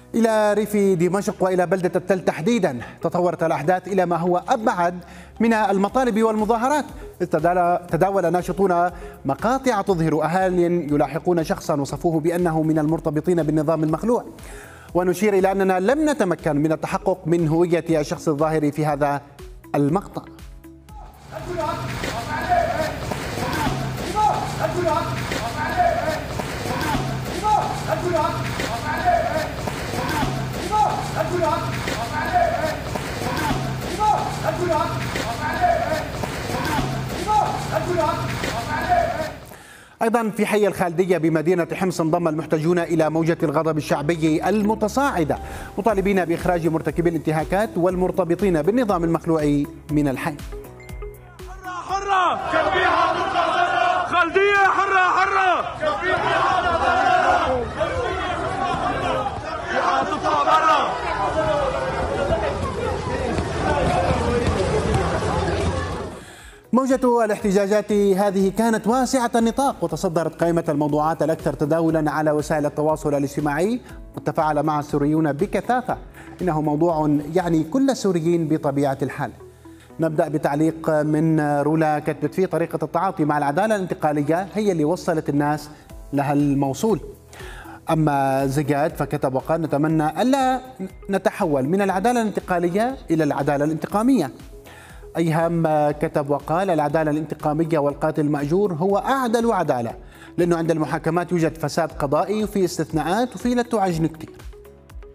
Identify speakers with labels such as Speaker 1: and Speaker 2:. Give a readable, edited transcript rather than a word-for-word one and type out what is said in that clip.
Speaker 1: إلى ريف دمشق وإلى بلدة التل تحديدا تطورت الأحداث إلى ما هو أبعد من المطالب والمظاهرات، إذ تداول ناشطون مقاطع تظهر أهالي يلاحقون شخصا وصفوه بأنه من المرتبطين بالنظام المخلوع. ونشير إلى أننا لم نتمكن من التحقق من هوية الشخص الظاهر في هذا المقطع. أيضا في حي الخالدية بمدينة حمص انضم المحتجون إلى موجة الغضب الشعبي المتصاعدة، مطالبين بإخراج مرتكبي الانتهاكات والمرتبطين بالنظام المخلوع من الحي.
Speaker 2: حرة خالدية حرة
Speaker 1: موجة الاحتجاجات هذه كانت واسعة النطاق، وتصدرت قائمة الموضوعات الأكثر تداولا على وسائل التواصل الاجتماعي، وتفاعل معها السوريون بكثافة. إنه موضوع يعني كل السوريين بطبيعة الحال. نبدأ بتعليق من رولا كتبت فيه: طريقة التعاطي مع العدالة الانتقالية هي اللي وصلت الناس لها الموصول. أما زجاد فكتب وقال: نتمنى ألا نتحول من العدالة الانتقالية إلى العدالة الانتقامية. أيهم كتب وقال: العدالة الانتقامية والقاتل المأجور هو أعدل عدالة، لأنه عند المحاكمات يوجد فساد قضائي وفي استثناءات وفي لا تعجن كتير.